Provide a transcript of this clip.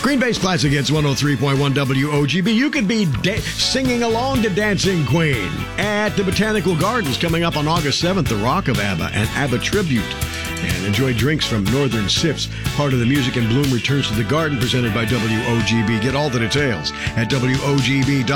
Green Bay's Classic Hits 103.1 WOGB. You could be singing along to Dancing Queen at the Botanical Gardens coming up on August 7th, the Rock of ABBA and ABBA Tribute. And enjoy drinks from Northern Sips. Part of the Music in Bloom returns to the Garden presented by WOGB. Get all the details at WOGB.com.